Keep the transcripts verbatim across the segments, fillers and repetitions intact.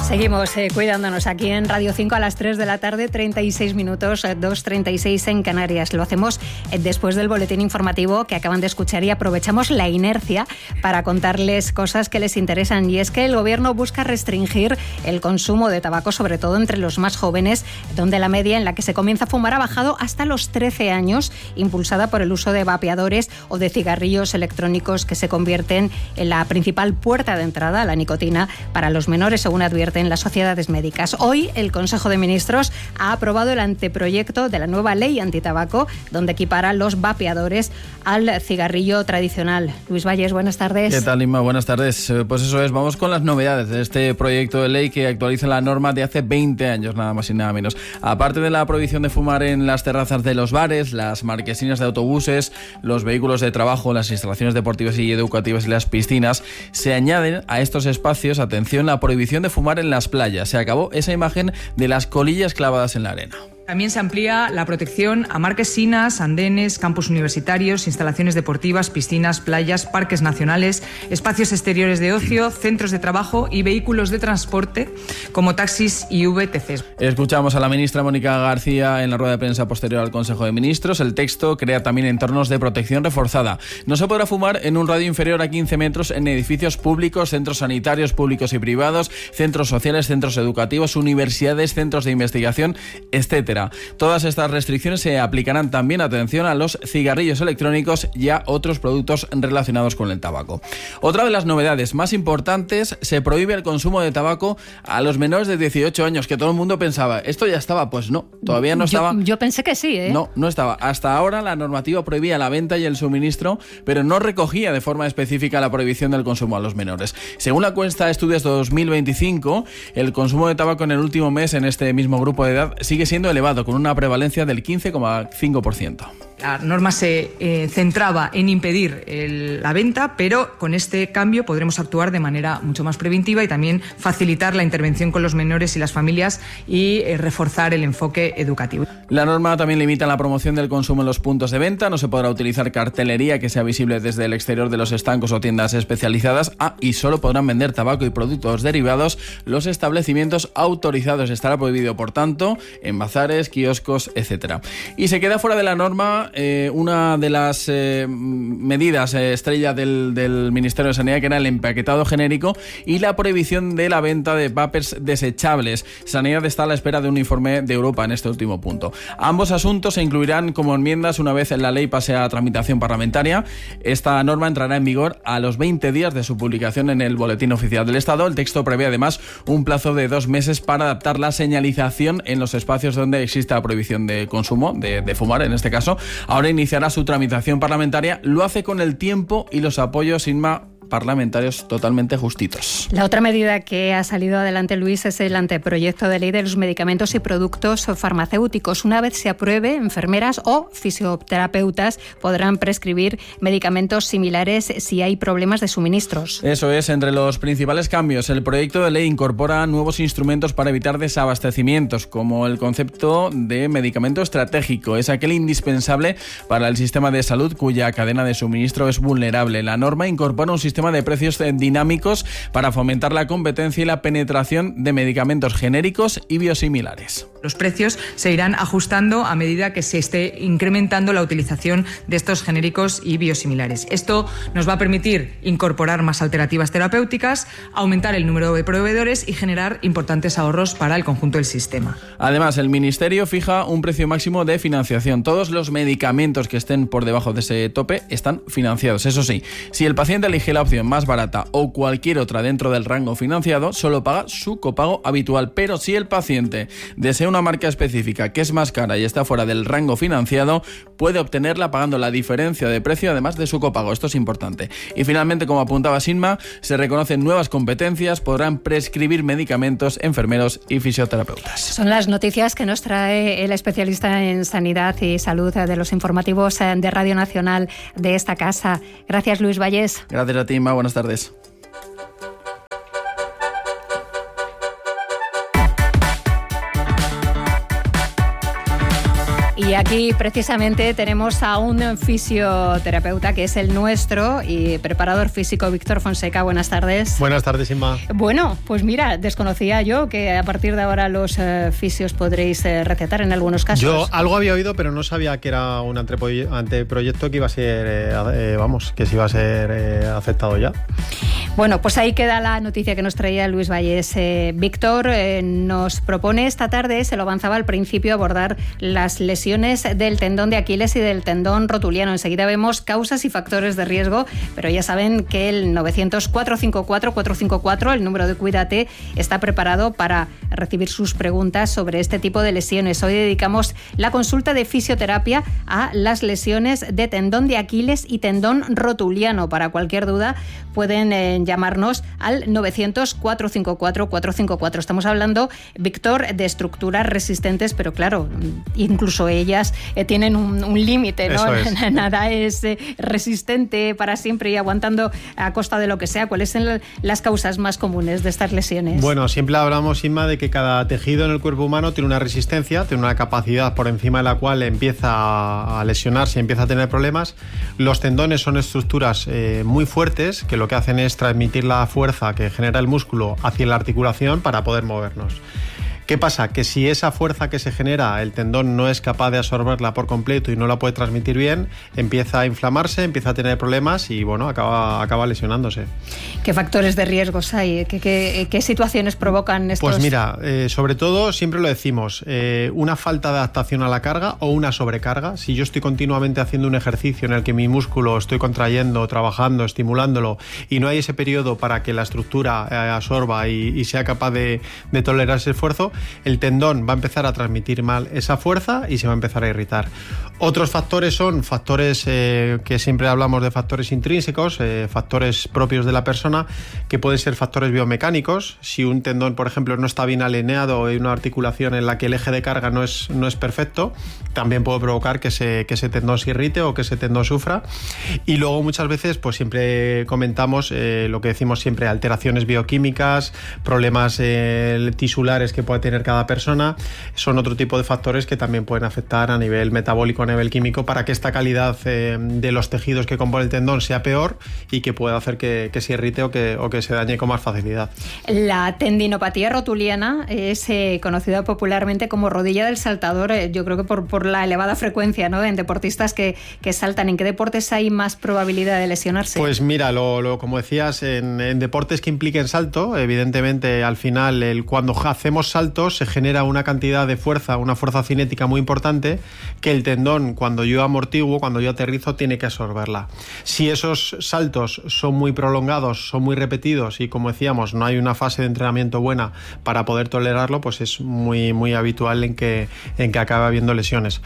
Seguimos eh, cuidándonos aquí en Radio cinco a las tres de la tarde, treinta y seis minutos, dos treinta y seis en Canarias. Lo hacemos eh, después del boletín informativo que acaban de escuchar y aprovechamos la inercia para contarles cosas que les interesan. Y es que el Gobierno busca restringir el consumo de tabaco, sobre todo entre los más jóvenes, donde la media en la que se comienza a fumar ha bajado hasta los trece años, impulsada por el uso de vapeadores o de cigarrillos electrónicos que se convierten en la principal puerta de entrada a la nicotina para los menores, según advierten en las sociedades médicas. Hoy el Consejo de Ministros ha aprobado el anteproyecto de la nueva ley antitabaco, donde equipara los vapeadores al cigarrillo tradicional. Luis Valles, buenas tardes. ¿Qué tal, Inma? Buenas tardes. Pues eso es, vamos con las novedades de este proyecto de ley que actualiza la norma de hace veinte años, nada más y nada menos. Aparte de la prohibición de fumar en las terrazas de los bares, las marquesinas de autobuses, los vehículos de trabajo, las instalaciones deportivas y educativas y las piscinas, se añaden a estos espacios, atención, la prohibición de fumar en las playas. Se acabó esa imagen de las colillas clavadas en la arena. También se amplía la protección a marquesinas, andenes, campus universitarios, instalaciones deportivas, piscinas, playas, parques nacionales, espacios exteriores de ocio, centros de trabajo y vehículos de transporte como taxis y V T Cs. Escuchamos a la ministra Mónica García en la rueda de prensa posterior al Consejo de Ministros. El texto crea también entornos de protección reforzada. No se podrá fumar en un radio inferior a quince metros en edificios públicos, centros sanitarios públicos y privados, centros sociales, centros educativos, universidades, centros de investigación, etcétera. Todas estas restricciones se aplicarán también, atención, a los cigarrillos electrónicos y a otros productos relacionados con el tabaco. Otra de las novedades más importantes, se prohíbe el consumo de tabaco a los menores de dieciocho años, que todo el mundo pensaba, ¿esto ya estaba? Pues no, todavía no estaba. Yo, yo pensé que sí, ¿eh? No, no estaba. Hasta ahora la normativa prohibía la venta y el suministro, pero no recogía de forma específica la prohibición del consumo a los menores. Según la encuesta Estudios dos mil veinticinco, el consumo de tabaco en el último mes en este mismo grupo de edad sigue siendo elevado, con una prevalencia del quince coma cinco por ciento. La norma se eh, centraba en impedir el, la venta, pero con este cambio podremos actuar de manera mucho más preventiva y también facilitar la intervención con los menores y las familias y eh, reforzar el enfoque educativo. La norma también limita la promoción del consumo en los puntos de venta. No se podrá utilizar cartelería que sea visible desde el exterior de los estancos o tiendas especializadas. Ah, y solo podrán vender tabaco y productos derivados los establecimientos autorizados. Estará prohibido, por tanto, en bazares, kioscos, etcétera. Y se queda fuera de la norma Eh, una de las eh, medidas eh, estrella del, del Ministerio de Sanidad, que era el empaquetado genérico y la prohibición de la venta de vapers desechables. Sanidad está a la espera de un informe de Europa en este último punto. Ambos asuntos se incluirán como enmiendas una vez la ley pase a tramitación parlamentaria. Esta norma entrará en vigor a los veinte días de su publicación en el Boletín Oficial del Estado. El texto prevé además un plazo de dos meses para adaptar la señalización en los espacios donde exista prohibición de consumo, de, de fumar en este caso. Ahora iniciará su tramitación parlamentaria. Lo hace con el tiempo y los apoyos, Inma, parlamentarios totalmente justitos. La otra medida que ha salido adelante, Luis, es el anteproyecto de ley de los medicamentos y productos farmacéuticos. Una vez se apruebe, enfermeras o fisioterapeutas podrán prescribir medicamentos similares si hay problemas de suministros. Eso es, entre los principales cambios, el proyecto de ley incorpora nuevos instrumentos para evitar desabastecimientos, como el concepto de medicamento estratégico. Es aquel indispensable para el sistema de salud cuya cadena de suministro es vulnerable. La norma incorpora un sistema de precios dinámicos para fomentar la competencia y la penetración de medicamentos genéricos y biosimilares. Los precios se irán ajustando a medida que se esté incrementando la utilización de estos genéricos y biosimilares. Esto nos va a permitir incorporar más alternativas terapéuticas, aumentar el número de proveedores y generar importantes ahorros para el conjunto del sistema. Además, el Ministerio fija un precio máximo de financiación. Todos los medicamentos que estén por debajo de ese tope están financiados. Eso sí, si el paciente elige la opción más barata o cualquier otra dentro del rango financiado, solo paga su copago habitual. Pero si el paciente desea una marca específica que es más cara y está fuera del rango financiado, puede obtenerla pagando la diferencia de precio además de su copago. Esto es importante. Y finalmente, como apuntaba Sinma, se reconocen nuevas competencias, podrán prescribir medicamentos enfermeros y fisioterapeutas. Son las noticias que nos trae el especialista en sanidad y salud de los informativos de Radio Nacional de esta casa. Gracias, Luis Valles. Gracias a ti, Inma. Buenas tardes. Y Y aquí precisamente tenemos a un fisioterapeuta que es el nuestro y preparador físico, Víctor Fonseca. Buenas tardes. Buenas tardes, Inma. Bueno, pues mira, desconocía yo que a partir de ahora los eh, fisios podréis eh, recetar en algunos casos. Yo algo había oído, pero no sabía que era un anteproyecto que iba a ser, eh, eh, vamos, que se iba a ser eh, aceptado ya. Bueno, pues ahí queda la noticia que nos traía Luis Valles. Eh, Víctor eh, nos propone esta tarde, se lo avanzaba al principio, abordar las lesiones del tendón de Aquiles y del tendón rotuliano. Enseguida vemos causas y factores de riesgo, pero ya saben que el novecientos, cuatrocientos cincuenta y cuatro, cuatrocientos cincuenta y cuatro, el número de Cuídate, está preparado para recibir sus preguntas sobre este tipo de lesiones. Hoy dedicamos la consulta de fisioterapia a las lesiones de tendón de Aquiles y tendón rotuliano. Para cualquier duda pueden eh, llamarnos al novecientos, cuatrocientos cincuenta y cuatro, cuatrocientos cincuenta y cuatro. Estamos hablando, Víctor, de estructuras resistentes, pero claro, incluso ellas eh, tienen un, un límite, ¿no? Es. Nada es eh, resistente para siempre y aguantando a costa de lo que sea. ¿Cuáles son las causas más comunes de estas lesiones? Bueno, siempre hablamos, Inma, de que cada tejido en el cuerpo humano tiene una resistencia, tiene una capacidad por encima de la cual empieza a lesionarse, empieza a tener problemas. Los tendones son estructuras eh, muy fuertes que lo que hacen es transmitir la fuerza que genera el músculo hacia la articulación para poder movernos. ¿Qué pasa? Que si esa fuerza que se genera, el tendón no es capaz de absorberla por completo y no la puede transmitir bien, empieza a inflamarse, empieza a tener problemas y bueno, acaba, acaba lesionándose. ¿Qué factores de riesgos hay? ¿Qué, qué, qué situaciones provocan estos? Pues mira, eh, sobre todo, siempre lo decimos, eh, una falta de adaptación a la carga o una sobrecarga. Si yo estoy continuamente haciendo un ejercicio en el que mi músculo estoy contrayendo, trabajando, estimulándolo y no hay ese periodo para que la estructura eh, absorba y, y sea capaz de, de tolerar ese esfuerzo, el tendón va a empezar a transmitir mal esa fuerza y se va a empezar a irritar. Otros factores son factores eh, que siempre hablamos de factores intrínsecos, eh, factores propios de la persona, que pueden ser factores biomecánicos. Si un tendón, por ejemplo, no está bien alineado o hay una articulación en la que el eje de carga no es, no es perfecto, también puede provocar que, se, que ese tendón se irrite o que ese tendón sufra. Y luego muchas veces pues siempre comentamos eh, lo que decimos siempre, alteraciones bioquímicas, problemas eh, tisulares que puede tener cada persona, son otro tipo de factores que también pueden afectar a nivel metabólico, a nivel químico, para que esta calidad eh, de los tejidos que componen el tendón sea peor y que pueda hacer que, que se irrite o que, o que se dañe con más facilidad. La tendinopatía rotuliana es eh, conocida popularmente como rodilla del saltador, eh, yo creo que por, por la elevada frecuencia, ¿no?, en deportistas que, que saltan. ¿En qué deportes hay más probabilidad de lesionarse? Pues mira, lo, lo, como decías, en, en deportes que impliquen salto, evidentemente al final el, cuando hacemos salto se genera una cantidad de fuerza, una fuerza cinética muy importante que el tendón, cuando yo amortiguo, cuando yo aterrizo, tiene que absorberla. Si esos saltos son muy prolongados, son muy repetidos y, como decíamos, no hay una fase de entrenamiento buena para poder tolerarlo, pues es muy, muy habitual en que, en que acabe habiendo lesiones.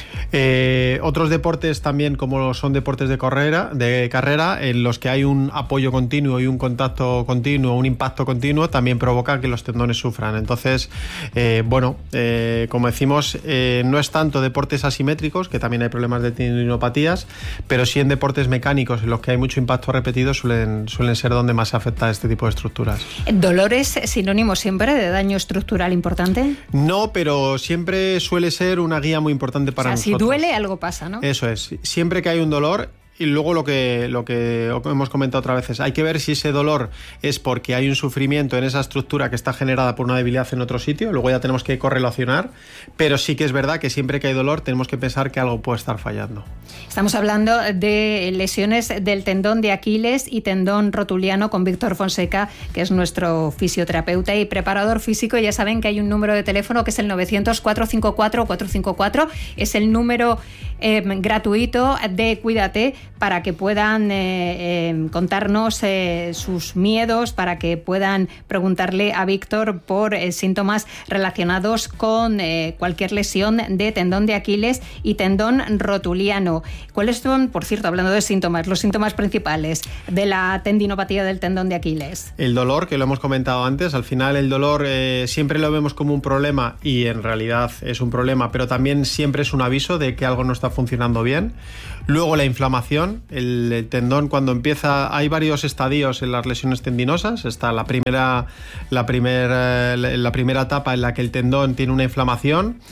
Eh, otros deportes también, como son deportes de carrera, de carrera, en los que hay un apoyo continuo y un contacto continuo, un impacto continuo, también provoca que los tendones sufran. Entonces, eh, bueno, eh, como decimos, eh, no es tanto deportes asimétricos, que también hay problemas de tendinopatías, pero sí en deportes mecánicos, en los que hay mucho impacto repetido, suelen, suelen ser donde más se afecta este tipo de estructuras. ¿Dolor es sinónimo siempre de daño estructural importante? No, pero siempre suele ser una guía muy importante para nosotros. Si duele, algo pasa, ¿no? Eso es. Siempre que hay un dolor, y luego lo que, lo que hemos comentado otras veces, hay que ver si ese dolor es porque hay un sufrimiento en esa estructura que está generada por una debilidad en otro sitio, luego ya tenemos que correlacionar, pero sí que es verdad que siempre que hay dolor tenemos que pensar que algo puede estar fallando. Estamos hablando de lesiones del tendón de Aquiles y tendón rotuliano con Víctor Fonseca, que es nuestro fisioterapeuta y preparador físico. Ya saben que hay un número de teléfono que es el novecientos, cuatrocientos cincuenta y cuatro, cuatrocientos cincuenta y cuatro, es el número eh, gratuito de Cuídate, para que puedan eh, eh, contarnos eh, sus miedos, para que puedan preguntarle a Víctor por eh, síntomas relacionados con eh, cualquier lesión de tendón de Aquiles y tendón rotuliano. ¿Cuáles son, por cierto, hablando de síntomas, los síntomas principales de la tendinopatía del tendón de Aquiles? El dolor, que lo hemos comentado antes, al final el dolor eh, siempre lo vemos como un problema y en realidad es un problema, pero también siempre es un aviso de que algo no está funcionando bien. Luego la inflamación, el, el tendón cuando empieza, hay varios estadios en las lesiones tendinosas. Está la primera, la primera, la primera etapa en la que el tendón tiene una inflamación,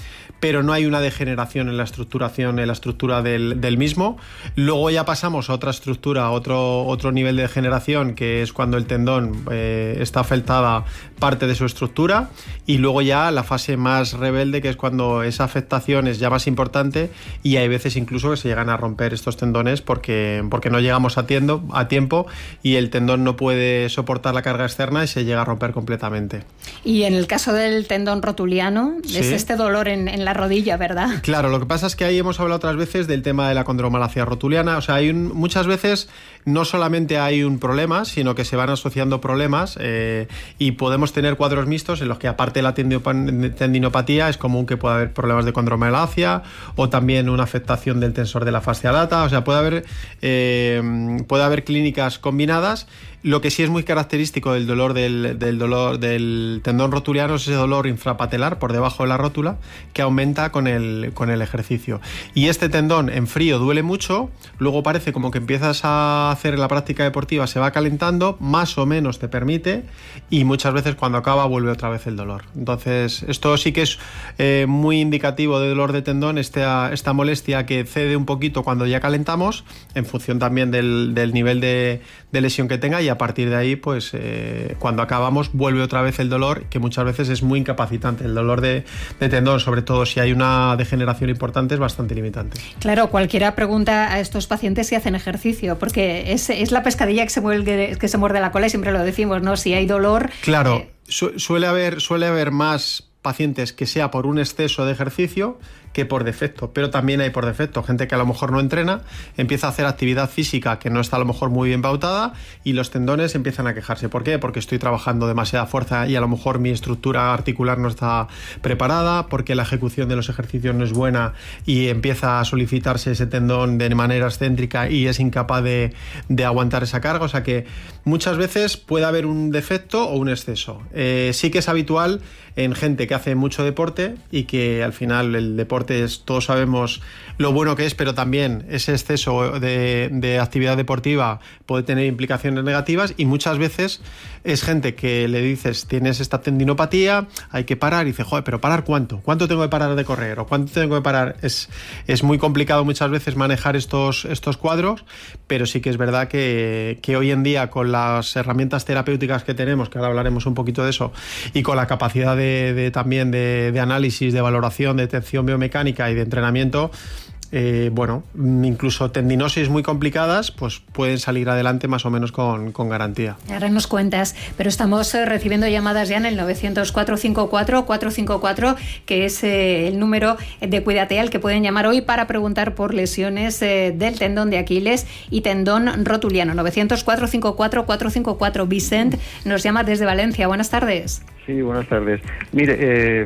pero no hay una degeneración en la estructuración, en la estructura del, del mismo. Luego ya pasamos a otra estructura, a otro, otro nivel de degeneración, que es cuando el tendón eh, está afectada parte de su estructura, y luego ya la fase más rebelde, que es cuando esa afectación es ya más importante, y hay veces incluso que se llegan a romper estos tendones porque, porque no llegamos a, tiendo, a tiempo y el tendón no puede soportar la carga externa y se llega a romper completamente. Y en el caso del tendón rotuliano, ¿sí? Es este dolor en, en la rodilla, ¿verdad? Claro, lo que pasa es que ahí hemos hablado otras veces del tema de la condromalacia rotuliana. O sea, hay un, muchas veces no solamente hay un problema, sino que se van asociando problemas eh, y podemos tener cuadros mixtos en los que, aparte de la tendinopatía, es común que pueda haber problemas de condromalacia o también una afectación del tensor de la fascia lata. O sea, puede haber, eh, puede haber clínicas combinadas. Lo que sí es muy característico del dolor del, del dolor del tendón rotuliano es ese dolor infrapatelar por debajo de la rótula, que aumenta con el, con el ejercicio. Y este tendón en frío duele mucho, luego parece como que empiezas a hacer la práctica deportiva, se va calentando, más o menos te permite, y muchas veces cuando acaba vuelve otra vez el dolor. Entonces esto sí que es eh, muy indicativo de dolor de tendón, esta, esta molestia que cede un poquito cuando ya calentamos, en función también del, del nivel de, de lesión que tenga, y a partir de ahí, pues eh, cuando acabamos vuelve otra vez el dolor, que muchas veces es muy incapacitante. El dolor de, de tendón, sobre todo si hay una degeneración importante, es bastante limitante. Claro, cualquiera pregunta a estos pacientes si hacen ejercicio, porque es, es la pescadilla que se, muerde, que se muerde la cola, y siempre lo decimos, ¿no? Si hay dolor... Claro, eh... su, suele haber, suele haber más pacientes que sea por un exceso de ejercicio que por defecto, pero también hay por defecto gente que a lo mejor no entrena, empieza a hacer actividad física que no está a lo mejor muy bien pautada, y los tendones empiezan a quejarse. ¿Por qué? Porque estoy trabajando demasiada fuerza y a lo mejor mi estructura articular no está preparada, porque la ejecución de los ejercicios no es buena y empieza a solicitarse ese tendón de manera excéntrica y es incapaz de, de aguantar esa carga. O sea que muchas veces puede haber un defecto o un exceso. Eh, sí que es habitual en gente que hace mucho deporte y que al final el deporte es, todos sabemos lo bueno que es, pero también ese exceso de, de actividad deportiva puede tener implicaciones negativas, y muchas veces es gente que le dices, tienes esta tendinopatía, hay que parar, y dice, joder, pero ¿parar cuánto? ¿Cuánto tengo que parar de correr? ¿O cuánto tengo que parar? Es, es muy complicado muchas veces manejar estos, estos cuadros, pero sí que es verdad que, que hoy en día, con las herramientas terapéuticas que tenemos, que ahora hablaremos un poquito de eso, y con la capacidad de, de también de, de análisis, de valoración, de detección biomecánica y de entrenamiento, Eh, bueno, incluso tendinosis muy complicadas, pues pueden salir adelante más o menos con, con garantía. Ahora nos cuentas, pero estamos eh, recibiendo llamadas ya en el nueve cero cuatro cinco cuatro cuatro cinco cuatro, que es eh, el número de Cuídate al que pueden llamar hoy para preguntar por lesiones eh, del tendón de Aquiles y tendón rotuliano. nueve cero cuatro cinco cuatro cuatro cinco cuatro. Vicent nos llama desde Valencia. Buenas tardes. Sí, buenas tardes. Mire, eh,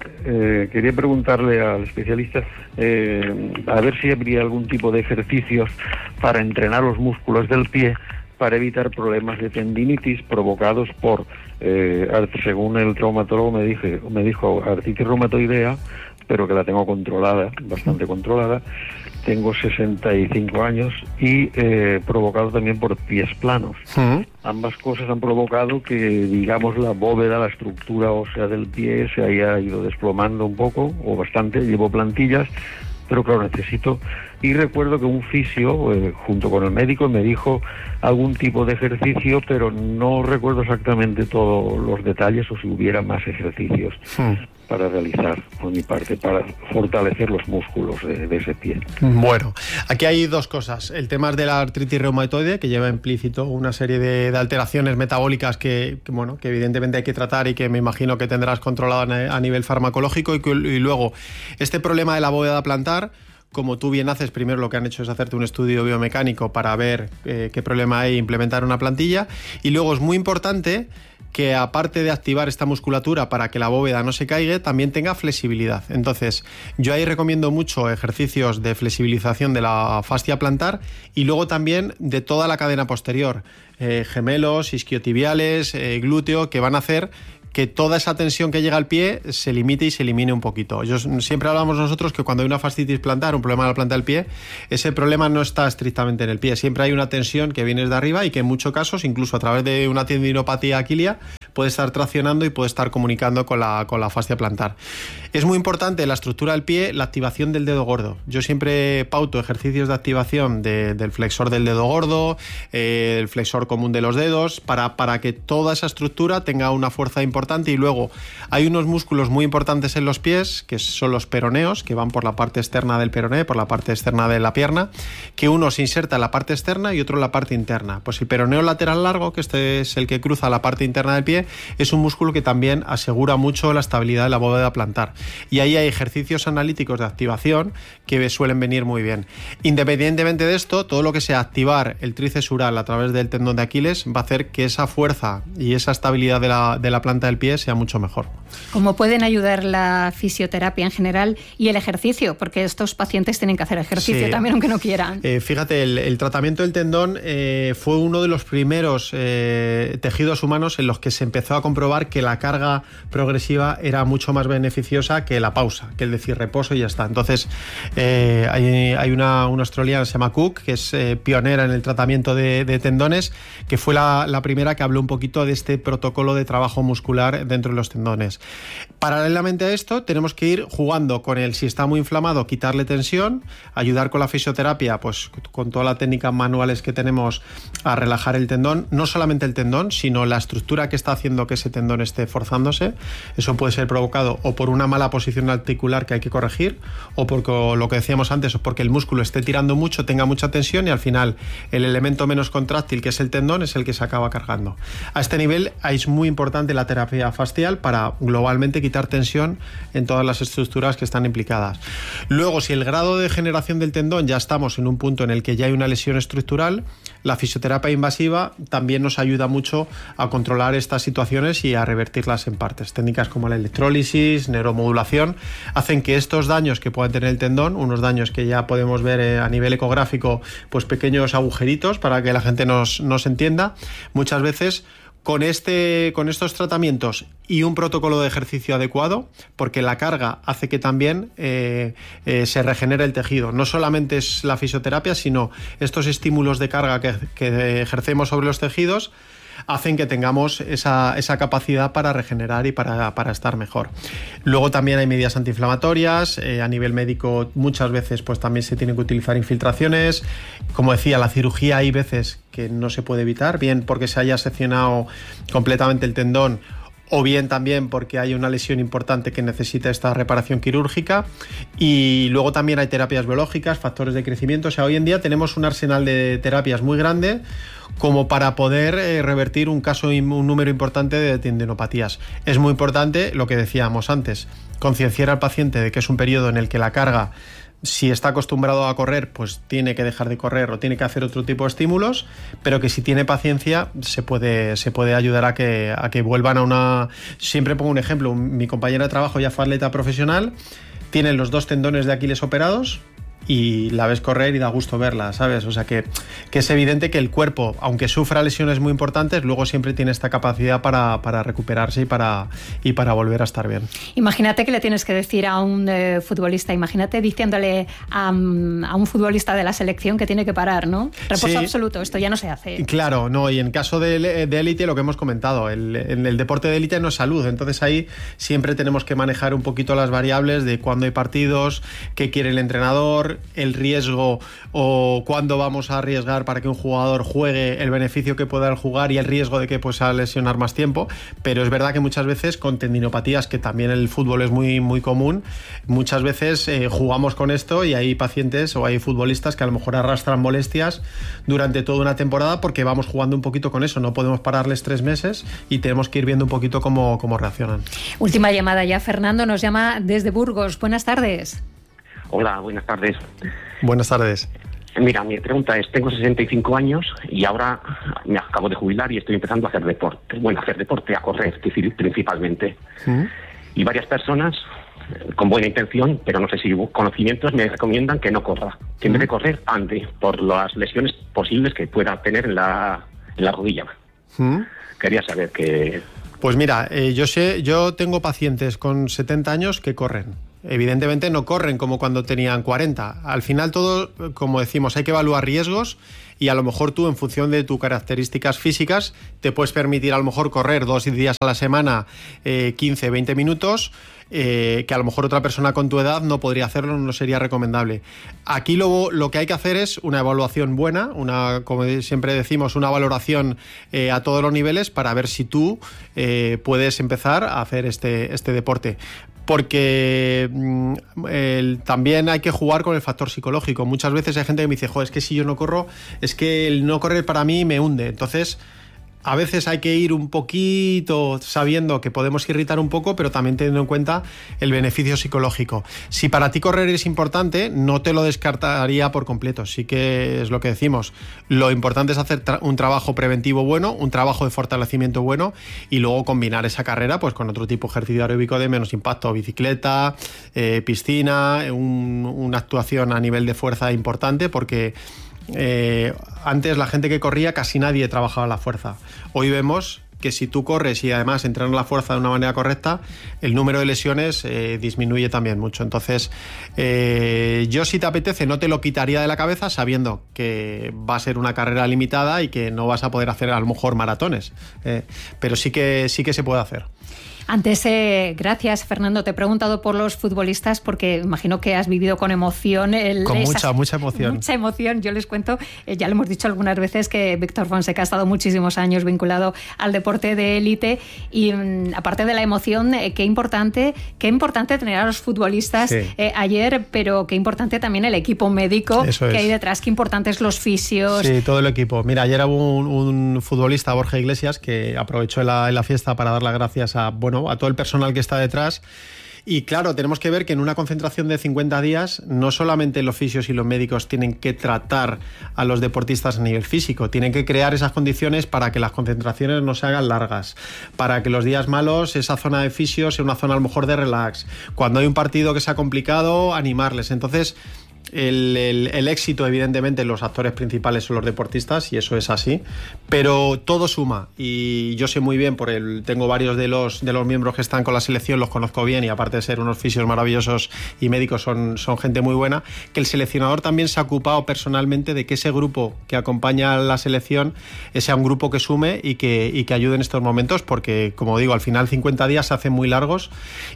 eh, quería preguntarle al especialista eh, a ver si habría algún tipo de ejercicios para entrenar los músculos del pie para evitar problemas de tendinitis provocados por, eh, según el traumatólogo me, dije, me dijo, artritis reumatoidea, pero que la tengo controlada, bastante controlada. Tengo sesenta y cinco años y eh, provocado también por pies planos. Uh-huh. Ambas cosas han provocado que, digamos, la bóveda, la estructura ósea del pie se haya ido desplomando un poco, o bastante. Llevo plantillas, pero claro, necesito... Y recuerdo que un fisio, eh, junto con el médico, me dijo algún tipo de ejercicio, pero no recuerdo exactamente todos los detalles, o si hubiera más ejercicios uh-huh. para realizar por mi parte, para fortalecer los músculos de, de ese pie. Bueno, aquí hay dos cosas. El tema es de la artritis reumatoide, que lleva implícito una serie de, de alteraciones metabólicas que, que, bueno, que evidentemente hay que tratar y que me imagino que tendrás controlado a nivel farmacológico, y, que, y luego este problema de la bóveda plantar, como tú bien haces, primero lo que han hecho es hacerte un estudio biomecánico para ver eh, qué problema hay e implementar una plantilla, y luego es muy importante que, aparte de activar esta musculatura para que la bóveda no se caiga, también tenga flexibilidad. Entonces, yo ahí recomiendo mucho ejercicios de flexibilización de la fascia plantar, y luego también de toda la cadena posterior, eh, gemelos, isquiotibiales, eh, glúteo, que van a hacer que toda esa tensión que llega al pie se limite y se elimine un poquito. Yo, siempre hablamos nosotros que cuando hay una fascitis plantar, un problema de la planta del pie, ese problema no está estrictamente en el pie. Siempre hay una tensión que viene de arriba y que en muchos casos, incluso a través de una tendinopatía aquilia, puede estar traccionando y puede estar comunicando con la, con la fascia plantar. Es muy importante en la estructura del pie la activación del dedo gordo. Yo siempre pauto ejercicios de activación de, del flexor del dedo gordo, eh, el flexor común de los dedos, para, para que toda esa estructura tenga una fuerza importante. Y luego hay unos músculos muy importantes en los pies, que son los peroneos, que van por la parte externa del peroné, por la parte externa de la pierna, que uno se inserta en la parte externa y otro en la parte interna. Pues el peroneo lateral largo, que este es el que cruza la parte interna del pie, es un músculo que también asegura mucho la estabilidad de la bóveda plantar. Y ahí hay ejercicios analíticos de activación que suelen venir muy bien. Independientemente de esto, todo lo que sea activar el tríceps ural a través del tendón de Aquiles va a hacer que esa fuerza y esa estabilidad de la, de la planta del pie sea mucho mejor. ¿Cómo pueden ayudar la fisioterapia en general y el ejercicio? Porque estos pacientes tienen que hacer ejercicio sí. también, aunque no quieran. Eh, fíjate, el, el tratamiento del tendón eh, fue uno de los primeros eh, tejidos humanos en los que se empezó a comprobar que la carga progresiva era mucho más beneficiosa que la pausa, que el decir reposo y ya está. Entonces, eh, hay, hay una, una australiana, se llama Cook, que es eh, pionera en el tratamiento de, de tendones, que fue la, la primera que habló un poquito de este protocolo de trabajo muscular dentro de los tendones. Paralelamente a esto, tenemos que ir jugando con el, si está muy inflamado, quitarle tensión, ayudar con la fisioterapia, pues con todas las técnicas manuales que tenemos a relajar el tendón, no solamente el tendón, sino la estructura que está haciendo que ese tendón esté forzándose. Eso puede ser provocado o por una mala posición articular que hay que corregir, o porque lo que decíamos antes, o porque el músculo esté tirando mucho, tenga mucha tensión y al final el elemento menos contráctil, que es el tendón, es el que se acaba cargando. A este nivel es muy importante la terapia fascial para globalmente quitar tensión en todas las estructuras que están implicadas. Luego, si el grado de degeneración del tendón ya estamos en un punto en el que ya hay una lesión estructural, la fisioterapia invasiva también nos ayuda mucho a controlar estas situaciones y a revertirlas en partes. Técnicas como la electrólisis, neuromodulación, hacen que estos daños que puedan tener el tendón, unos daños que ya podemos ver eh, a nivel ecográfico, pues pequeños agujeritos para que la gente nos, nos entienda, muchas veces con, este, con estos tratamientos y un protocolo de ejercicio adecuado, porque la carga hace que también eh, eh, se regenere el tejido. No solamente es la fisioterapia, sino estos estímulos de carga que, que ejercemos sobre los tejidos hacen que tengamos esa, esa capacidad para regenerar y para, para estar mejor. Luego también hay medidas antiinflamatorias, eh, a nivel médico muchas veces pues también se tienen que utilizar infiltraciones. Como decía, la cirugía hay veces que no se puede evitar, bien porque se haya seccionado completamente el tendón, o bien también porque hay una lesión importante que necesita esta reparación quirúrgica. Y luego también hay terapias biológicas, factores de crecimiento. O sea, hoy en día tenemos un arsenal de terapias muy grande como para poder eh, revertir un caso, un número importante de tendinopatías. Es muy importante lo que decíamos antes, concienciar al paciente de que es un periodo en el que la carga, si está acostumbrado a correr, pues tiene que dejar de correr o tiene que hacer otro tipo de estímulos, pero que si tiene paciencia se puede, se puede ayudar a que, a que vuelvan a una... Siempre pongo un ejemplo, mi compañera de trabajo ya fue atleta profesional, tiene los dos tendones de Aquiles operados y la ves correr y da gusto verla, ¿sabes? O sea que, que es evidente que el cuerpo, aunque sufra lesiones muy importantes, luego siempre tiene esta capacidad para, para recuperarse y para, y para volver a estar bien. Imagínate que le tienes que decir a un eh, futbolista, imagínate diciéndole a, a un futbolista de la selección que tiene que parar, ¿no? Reposo sí, absoluto, esto ya no se hace. Claro, no, y en caso de élite, lo que hemos comentado, el, en el deporte de élite no es salud, entonces ahí siempre tenemos que manejar un poquito las variables de cuándo hay partidos, qué quiere el entrenador, el riesgo o cuándo vamos a arriesgar para que un jugador juegue, el beneficio que pueda jugar y el riesgo de que pues a lesionar más tiempo. Pero es verdad que muchas veces con tendinopatías, que también en el fútbol es muy, muy común, muchas veces eh, jugamos con esto y hay pacientes o hay futbolistas que a lo mejor arrastran molestias durante toda una temporada porque vamos jugando un poquito con eso, no podemos pararles tres meses y tenemos que ir viendo un poquito cómo, cómo reaccionan. Última llamada ya, Fernando nos llama desde Burgos. Buenas tardes. Hola, buenas tardes. Buenas tardes. Mira, mi pregunta es, tengo sesenta y cinco años y ahora me acabo de jubilar y estoy empezando a hacer deporte. Bueno, a hacer deporte, a correr, principalmente. ¿Mm? Y varias personas, con buena intención, pero no sé si conocimientos, me recomiendan que no corra. Que en vez de correr, ande, por las lesiones posibles que pueda tener en la, en la rodilla. ¿Mm? Quería saber que... Pues mira, eh, yo sé, yo tengo pacientes con setenta años que corren. Evidentemente no corren como cuando tenían cuarenta. Al final todo, como decimos, hay que evaluar riesgos y a lo mejor tú, en función de tus características físicas, te puedes permitir a lo mejor correr dos días a la semana, eh, quince, veinte minutos, eh, que a lo mejor otra persona con tu edad no podría hacerlo, no sería recomendable. Aquí lo, lo que hay que hacer es una evaluación buena, una, como siempre decimos, una valoración eh, a todos los niveles para ver si tú eh, puedes empezar a hacer este, este deporte. Porque mmm, el, también hay que jugar con el factor psicológico. Muchas veces hay gente que me dice, joder, es que si yo no corro, es que el no correr para mí me hunde. Entonces, a veces hay que ir un poquito sabiendo que podemos irritar un poco, pero también teniendo en cuenta el beneficio psicológico. Si para ti correr es importante, no te lo descartaría por completo. Sí que es lo que decimos. Lo importante es hacer tra- un trabajo preventivo bueno, un trabajo de fortalecimiento bueno y luego combinar esa carrera pues con otro tipo de ejercicio aeróbico de menos impacto, bicicleta, eh, piscina, un, una actuación a nivel de fuerza importante, porque Eh, antes la gente que corría casi nadie trabajaba la fuerza. Hoy vemos que si tú corres y además entrenas la fuerza de una manera correcta, el número de lesiones eh, disminuye también mucho. Entonces, eh, yo si te apetece no te lo quitaría de la cabeza, sabiendo que va a ser una carrera limitada y que no vas a poder hacer a lo mejor maratones, eh, pero sí que, sí que se puede hacer. Antes, eh, gracias Fernando, te he preguntado por los futbolistas porque imagino que has vivido con emoción. El, con esas, mucha, mucha emoción. Mucha emoción, yo les cuento, eh, ya lo hemos dicho algunas veces que Víctor Fonseca ha estado muchísimos años vinculado al deporte de élite y mm, aparte de la emoción, eh, qué importante, qué importante tener a los futbolistas sí. eh, ayer, pero qué importante también el equipo médico Eso que es. hay detrás, qué importantes los fisios. Sí, todo el equipo. Mira, ayer hubo un, un futbolista, Borja Iglesias, que aprovechó la, la fiesta para dar las gracias a, bueno, a todo el personal que está detrás. Y claro, tenemos que ver que en una concentración de cincuenta días no solamente los fisios y los médicos tienen que tratar a los deportistas a nivel físico, tienen que crear esas condiciones para que las concentraciones no se hagan largas, para que los días malos esa zona de fisios sea una zona a lo mejor de relax, cuando hay un partido que sea complicado, animarles. Entonces El, el, el éxito, evidentemente, los actores principales son los deportistas y eso es así, pero todo suma y yo sé muy bien, por el, tengo varios de los, de los miembros que están con la selección, los conozco bien y aparte de ser unos fisios maravillosos y médicos son, son gente muy buena, que el seleccionador también se ha ocupado personalmente de que ese grupo que acompaña a la selección sea un grupo que sume y que, y que ayude en estos momentos, porque como digo, al final cincuenta días se hacen muy largos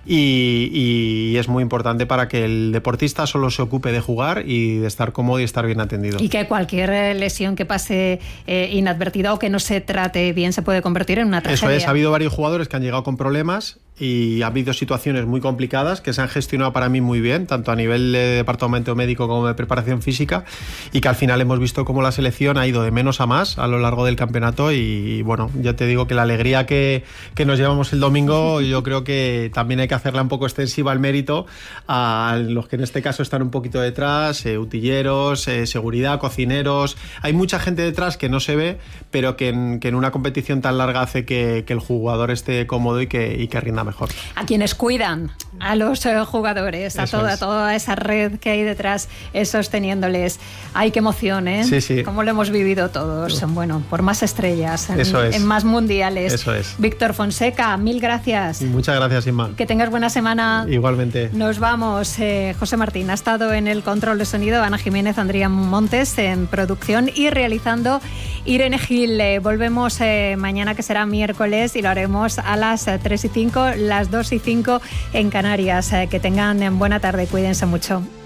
y, y es muy importante para que el deportista solo se ocupe de jugar y de estar cómodo y estar bien atendido. Y que cualquier lesión que pase eh, inadvertida o que no se trate bien se puede convertir en una tragedia. Eso es, ha habido varios jugadores que han llegado con problemas y ha habido situaciones muy complicadas que se han gestionado para mí muy bien, tanto a nivel de departamento médico como de preparación física, y que al final hemos visto cómo la selección ha ido de menos a más a lo largo del campeonato. Y bueno, ya te digo que la alegría que, que nos llevamos el domingo, yo creo que también hay que hacerla un poco extensiva al mérito a los que en este caso están un poquito detrás, eh, utilleros, eh, seguridad, cocineros. Hay mucha gente detrás que no se ve, pero que en, que en una competición tan larga hace que, que el jugador esté cómodo y que, y que rinda mejor. A quienes cuidan a los eh, jugadores, a toda, es. toda esa red que hay detrás, eh, sosteniéndoles. Ay, qué emoción, ¿eh? Sí, sí. Cómo lo hemos vivido todos. Bueno, por más estrellas, en, Eso es. en más mundiales. Eso es. Víctor Fonseca, mil gracias. Muchas gracias, Inma. Que tengas buena semana. Igualmente. Nos vamos. Eh, José Martín ha estado en el control de sonido, Ana Jiménez, Andrea Montes en producción y realizando Irene Gil. Eh, volvemos eh, mañana, que será miércoles, y lo haremos a las tres y cinco, las dos y cinco en Canarias. Eh, que tengan buena tarde, cuídense mucho.